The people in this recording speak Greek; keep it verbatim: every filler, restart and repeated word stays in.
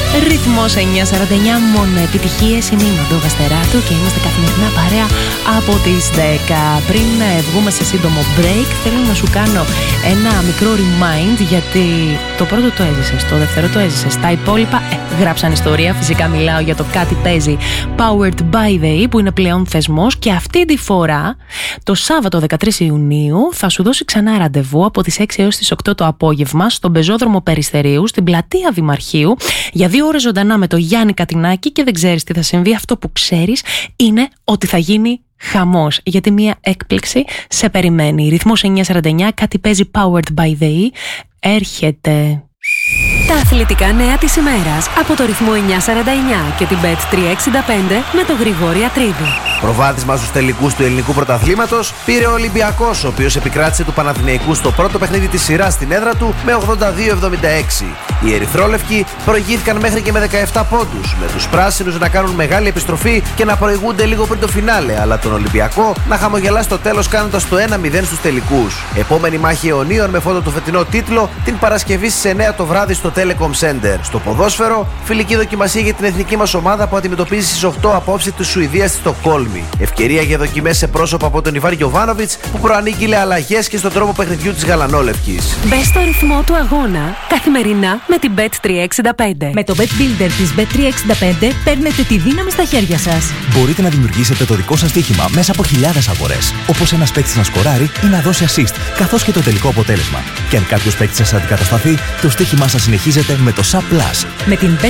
Ρυθμός εννιακόσια σαράντα εννιά, μόνο επιτυχίες. Είμαι η Μαντώ Γαστεράτου και είμαστε καθημερινά παρέα από τις δέκα. Πριν βγούμε σε σύντομο break, θέλω να σου κάνω ένα μικρό remind, γιατί το πρώτο το έζησες, το δεύτερο το έζησες, τα υπόλοιπα ε, γράψαν ιστορία. Φυσικά μιλάω για το Κάτι Παίζει Powered by the E, που είναι πλέον θεσμός, και αυτή τη φορά το Σάββατο δεκατρείς Ιουνίου θα σου δώσει ξανά ραντεβού από τις έξι έως τις οκτώ το απόγευμα στον πεζόδρομο Περιστερίου, στην πλατεία Δημαρχείου, για δύο ώρες ζωντανά με το Γιάννη Κατινάκη. Και δεν ξέρεις τι θα συμβεί. Αυτό που ξέρεις είναι ότι θα γίνει χαμός, γιατί μια έκπληξη σε περιμένει. Ρυθμός εννιακόσια σαράντα εννιά, Κάτι Παίζει Powered by the E έρχεται. Τα αθλητικά νέα της ημέρας από το Ρυθμό εννιακόσια σαράντα εννιά και την μπετ τριακόσια εξήντα πέντε με τον Γρηγόρη Ατρίδη. Προβάδισμα στους τελικούς του ελληνικού πρωταθλήματος πήρε ο Ολυμπιακός, ο οποίος επικράτησε του Παναθηναϊκού στο πρώτο παιχνίδι της σειράς στην έδρα του με ογδόντα δύο εβδομήντα έξι. Οι ερυθρόλευκοι προηγήθηκαν μέχρι και με δεκαεπτά πόντους, με τους πράσινους να κάνουν μεγάλη επιστροφή και να προηγούνται λίγο πριν το φινάλε, αλλά τον Ολυμπιακό να χαμογελά στο τέλος κάνοντας το ένα μηδέν στους τελικούς. Επόμενη μάχη αιωνίων με φόντο το φετινό τίτλο την Παρασκευή στις εννιά το βράδυ στο Telecom Center. Στο ποδόσφαιρο, φιλική δοκιμασία για την εθνική μας ομάδα που αντιμετωπίζει στις οκτώ απόψε τη Σουηδία στη Στοκόλμη. Ευκαιρία για δοκιμές σε πρόσωπο από τον Ιβάν Γιοβάνοβιτς, που προανήγγειλε αλλαγές και στον τρόπο παιχνιδιού της γαλανόλευκης. Μπες στο ρυθμό του αγώνα καθημερινά με την μπετ τριακόσια εξήντα πέντε. Με το Bet Builder της μπετ τριακόσια εξήντα πέντε παίρνετε τη δύναμη στα χέρια σας. Μπορείτε να δημιουργήσετε το δικό σας στοίχημα μέσα από χιλιάδες αγορές, όπως ένας παίκτης να σκοράρει ή να δώσει assist, καθώς και το τελικό αποτέλεσμα. Και αν κάποιος παίκτης σας αντικατασταθεί, το στοίχημά σας συνεχίζεται με το Sub Plus. Με την